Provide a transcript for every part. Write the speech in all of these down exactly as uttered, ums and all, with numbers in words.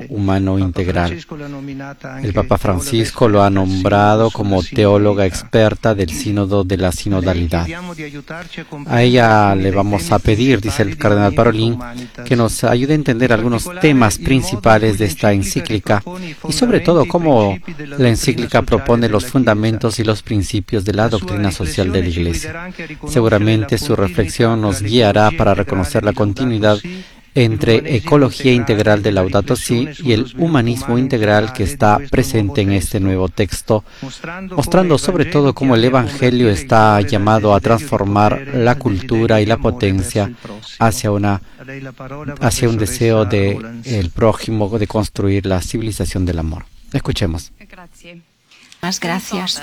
humano integral. El Papa Francisco lo ha nombrado como teóloga experta del sínodo de la sinodalidad. A ella le vamos a pedir, dice el cardenal Parolin, que nos ayude a entender algunos temas principales de esta encíclica y sobre todo cómo la encíclica propone los fundamentos y los principios de la doctrina social de la Iglesia. Seguramente su reflexión nos guiará para reconocer la continuidad entre ecología integral de Laudato Si y el humanismo integral que está presente en este nuevo texto, mostrando sobre todo cómo el Evangelio está llamado a transformar la cultura y la potencia hacia una hacia un deseo de el prójimo de construir la civilización del amor. Escuchemos. Más gracias.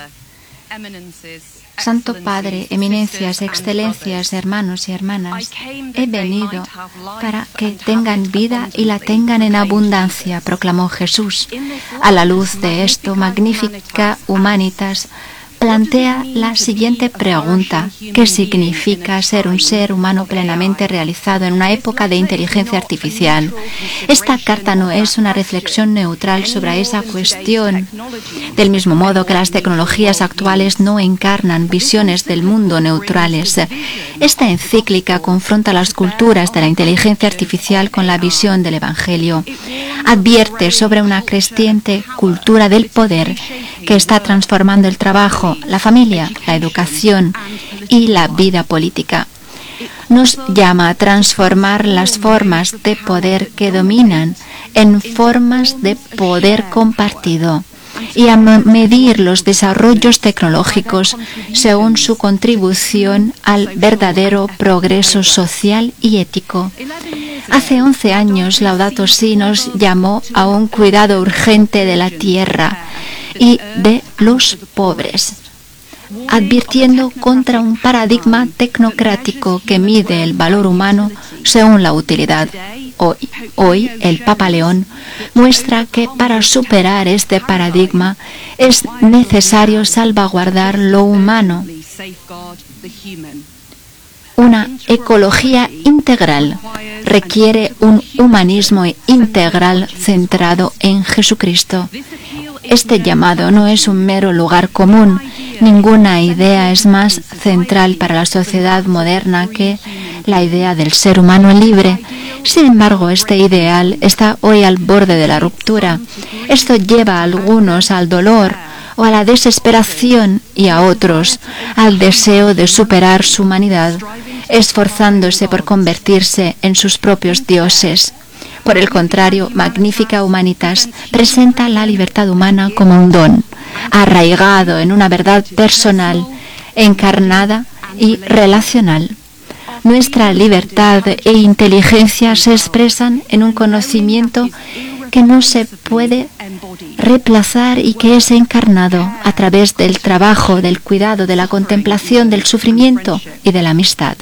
Santo Padre, eminencias, excelencias, hermanos y hermanas, he venido para que tengan vida y la tengan en abundancia, proclamó Jesús. A la luz de esto, Magnificat Humanitas plantea la siguiente pregunta: ¿qué significa ser un ser humano plenamente realizado en una época de inteligencia artificial? Esta carta no es una reflexión neutral sobre esa cuestión, del mismo modo que las tecnologías actuales no encarnan visiones del mundo neutrales. Esta encíclica confronta las culturas de la inteligencia artificial con la visión del Evangelio. Advierte sobre una creciente cultura del poder que está transformando el trabajo, la familia, la educación y la vida política. Nos llama a transformar las formas de poder que dominan en formas de poder compartido y a medir los desarrollos tecnológicos según su contribución al verdadero progreso social y ético. Hace once años, Laudato Si nos llamó a un cuidado urgente de la tierra y de los pobres, advirtiendo contra un paradigma tecnocrático que mide el valor humano según la utilidad. Hoy, hoy el Papa León muestra que para superar este paradigma es necesario salvaguardar lo humano. Una ecología integral requiere un humanismo integral centrado en Jesucristo. Este llamado no es un mero lugar común. Ninguna idea es más central para la sociedad moderna que la idea del ser humano libre. Sin embargo, este ideal está hoy al borde de la ruptura. Esto lleva a algunos al dolor o a la desesperación y a otros al deseo de superar su humanidad, esforzándose por convertirse en sus propios dioses. Por el contrario, Magnificat Humanitas presenta la libertad humana como un don, arraigado en una verdad personal, encarnada y relacional. Nuestra libertad e inteligencia se expresan en un conocimiento que no se puede reemplazar y que es encarnado a través del trabajo, del cuidado, de la contemplación, del sufrimiento y de la amistad.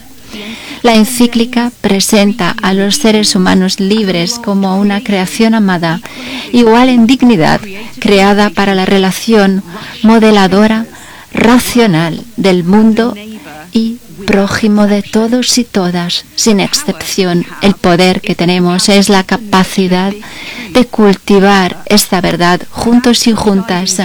La encíclica presenta a los seres humanos libres como una creación amada, igual en dignidad, creada para la relación modeladora, racional del mundo y prójimo de todos y todas, sin excepción. El poder que tenemos es la capacidad de cultivar esta verdad juntos y juntas.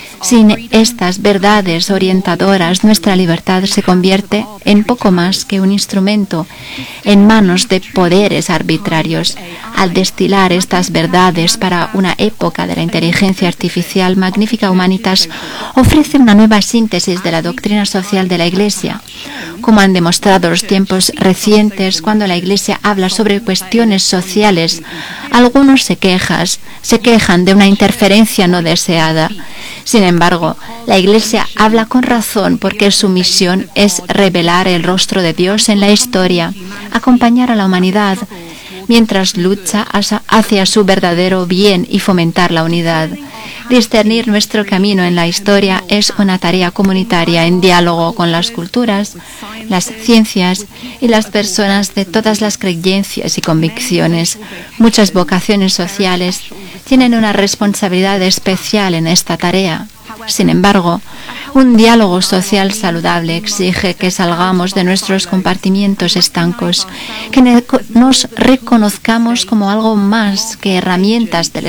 Sin estas verdades orientadoras, nuestra libertad se convierte en poco más que un instrumento en manos de poderes arbitrarios. Al destilar estas verdades para una época de la inteligencia artificial, Magnificat Humanitas ofrece una nueva síntesis de la doctrina social de la Iglesia. Como han demostrado los tiempos recientes, cuando la Iglesia habla sobre cuestiones sociales, algunos se quejan, se quejan de una interferencia no deseada. Sin embargo, la Iglesia habla con razón porque su misión es revelar el rostro de Dios en la historia, acompañar a la humanidad mientras lucha hacia su verdadero bien y fomentar la unidad. Discernir nuestro camino en la historia es una tarea comunitaria en diálogo con las culturas, las ciencias y las personas de todas las creencias y convicciones. Muchas vocaciones sociales tienen una responsabilidad especial en esta tarea. Sin embargo, un diálogo social saludable exige que salgamos de nuestros compartimientos estancos, que nos reconozcamos como algo más que herramientas del